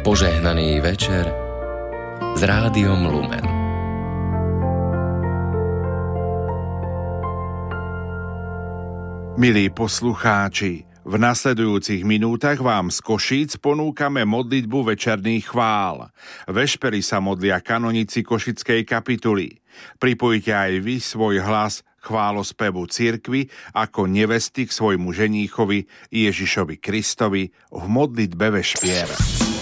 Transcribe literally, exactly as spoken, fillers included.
Požehnaný večer s Rádiom Lumen. Milí poslucháči, v nasledujúcich minútach vám z Košíc ponúkame modlitbu večerných chvál. Vešpery sa modlia kanonici Košickej kapituly. Pripojte aj vy svoj hlas chválospevu cirkvi ako nevesty k svojmu ženíchovi Ježišovi Kristovi v modlitbe vešpier.